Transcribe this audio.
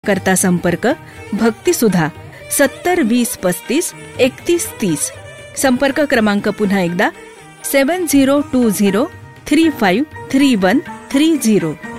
करता संपर्क भक्तिसुधा 70 20 35 31 30. संपर्क क्रमांक पुन्हा एकदा 7020353130.